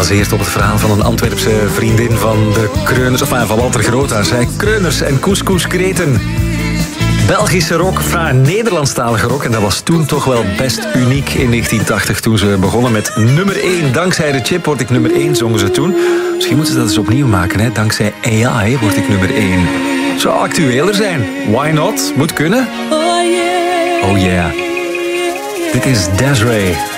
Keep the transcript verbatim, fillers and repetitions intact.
gebaseerd op het verhaal van een Antwerpse vriendin van de Kreuners, of van Walter Groothuis. Kreuners en Couscous-kreten. Belgische rock, enfin, Nederlandstalige rock. En dat was toen toch wel best uniek in negentien tachtig toen ze begonnen met nummer één. Dankzij de chip word ik nummer één, zongen ze toen. Misschien moeten ze dat eens opnieuw maken, hè? Dankzij A I word ik nummer één. Zou actueler zijn. Why not? Moet kunnen. Oh yeah. Dit is Des'ree.